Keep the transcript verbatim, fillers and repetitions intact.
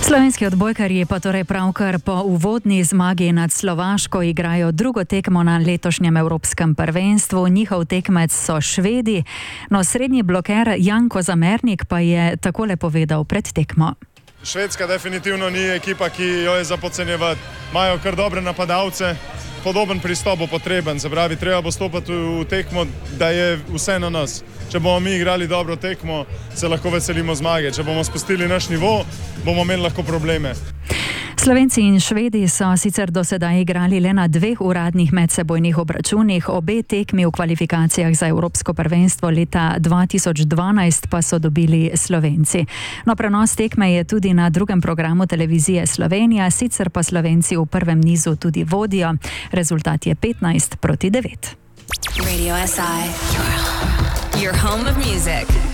Slovenski odbojkarji pa torej pravkar po uvodni zmagi nad Slovaško igrajo drugo tekmo na letošnjem Evropskem prvenstvu. Njihov tekmec so Švedi, no srednji bloker Janko Zamernik pa je takole povedal pred tekmo. Švedska definitivno ni ekipa, ki jo je za podcenjevati. Imajo kar dobre napadalce, podoben pristop bo potreben, se pravi, treba bo stopiti v tekmo, da je vse na nas. Če bomo mi igrali dobro tekmo, se lahko veselimo zmage. Če bomo spustili naš nivo, bomo imeli lahko probleme. Slovenci in Švedi so sicer do sedaj igrali le na dveh uradnih medsebojnih obračunih, obe tekmi v kvalifikacijah za Evropsko prvenstvo leta dva tisoč dvanajst pa so dobili Slovenci. No, prenos tekme je tudi na drugem programu televizije Slovenija, sicer pa Slovenci v prvem nizu tudi vodijo. Rezultat je petnajst proti devet. Radio S I, your home of music.